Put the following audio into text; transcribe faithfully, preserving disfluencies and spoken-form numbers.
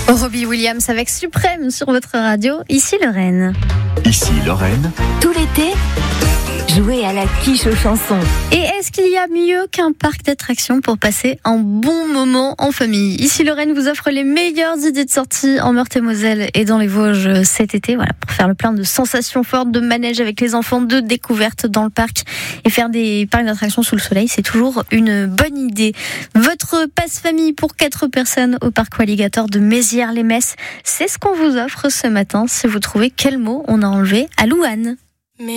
Robbie Williams avec Suprême sur votre radio. Ici Lorraine. Ici Lorraine. Tout l'été, jouez à la quiche aux chansons. Et est-ce qu'il y a mieux qu'un parc d'attractions pour passer un bon moment en famille ? Ici Lorraine vous offre les meilleures idées de sortie en Meurthe-et-Moselle et dans les Vosges cet été. Voilà, pour faire le plein de sensations fortes, de manège avec les enfants, de découvertes dans le parc et faire des parcs d'attractions sous le soleil, c'est toujours une bonne idée. Votre passe-famille pour quatre personnes au parc Alligator de Mézières-les-Messes, c'est ce qu'on vous offre ce matin si vous trouvez quel mot on a enlevé à Louane.